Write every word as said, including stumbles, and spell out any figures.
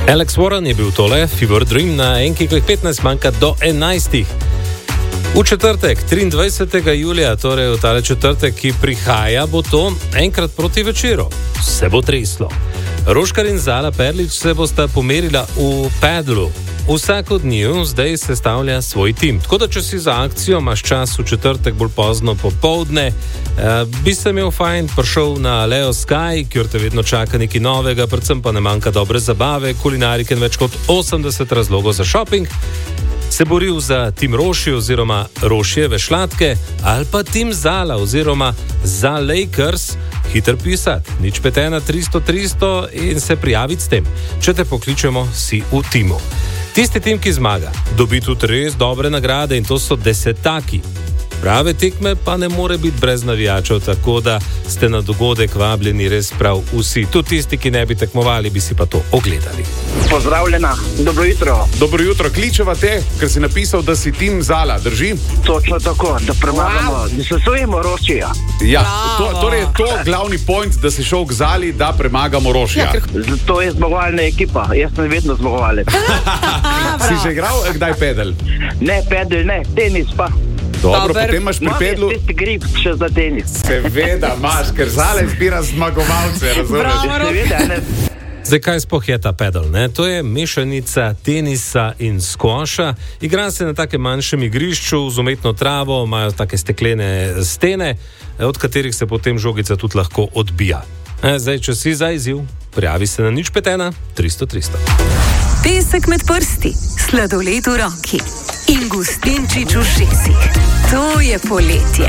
Alex Warren je bil tole, Fever Dream na enki, ko jih petnajst manjka do enajstih. V četrtek, triindvajsetega julija, torej v tale četrtek, ki prihaja, bo to enkrat proti večeru. Se bo treslo. Roškar in Zala Perlič se bosta pomerila v pedlu. Vsak od njiju zdaj sestavlja svoj tim. Tako da, če si za akcijo imaš čas v četrtek bolj pozno popoldne, eh, bi se imel fajn prišel na Leo Sky, kjer te vedno čaka nekaj novega, predvsem pa ne manjka dobre zabave, kulinarike in več kot osemdeset razlogov za šoping. Se boril za tim Roši oziroma Rošijeve šlatke ali pa tim Zala oziroma za Lakers, hiter pisat, nič petena tristo tristo in se prijaviti s tem. Če te pokličemo, si v timu. Tisti tim, ki zmaga, dobi tudi res dobre nagrade in to so desetaki. Prave tekme pa ne more biti brez navijačev, tako da ste na dogodek vabljeni res prav vsi. Tudi tisti, ki ne bi tekmovali, bi si pa to ogledali. Pozdravljena, dobro jutro. Dobro jutro, kličeva te, ker si napisal, da si tim Zala, drži? Točno tako, da premagamo, wow. Da se sojimo Rošija. Ja, to, torej je to glavni point, da si šel k Zali, da premagamo Rošija. Ja, to je zmagovalna ekipa, jaz sem vedno zmagovalec. Si že igral kdaj pedel? Ne, pedel ne, tenis pa. Dobro, Dober. Potem imaš pri pedlu... Imaš tisti grip še za tenis. Seveda imaš, ker Zala izbira zmagovalce, razumeš? Seveda, ne. Zdaj, kaj sploh je ta pedal, ne? To je mešanica tenisa in skvoša. Igra se na takem manjšem igrišču z umetno travo, imajo take steklene stene, od katerih se potem žogica tudi lahko odbija. Zdaj, če si za izziv, prijavi se na nič petena tristo tristo. Pesek med prsti, sladoled v roki in gostinčič v šesih. To je poletje.